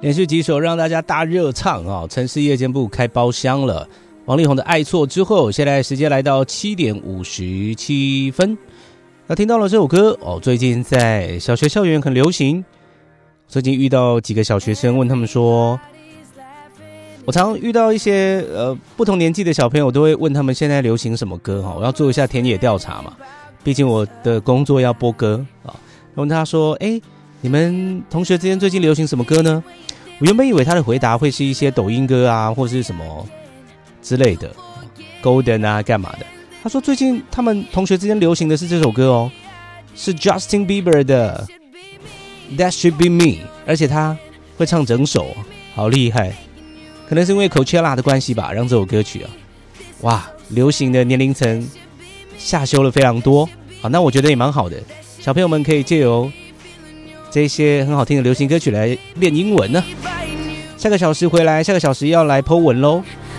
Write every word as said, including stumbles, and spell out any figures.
连续几首让大家大热唱啊！城市夜间部开包厢了。王力宏的《爱错》之后，现在时间来到七点五十七分。那听到了这首歌哦，最近在小学校园很流行。最近遇到几个小学生，问他们说，我常遇到一些呃不同年纪的小朋友，都会问他们现在流行什么歌哈。我要做一下田野调查嘛，毕竟我的工作要播歌啊。问他说，哎，你们同学之间最近流行什么歌呢？我原本以为他的回答会是一些抖音歌啊，或是什么之类的 Golden 啊干嘛的。他说最近他们同学之间流行的是这首歌哦，是 Justin Bieber 的 That Should Be Me， 而且他会唱整首，好厉害。可能是因为 Coachella 的关系吧，让这首歌曲啊，哇，流行的年龄层下修了非常多。好，那我觉得也蛮好的，小朋友们可以借由这些很好听的流行歌曲来练英文呢。下个小时回来，下个小时要来 po 文咯。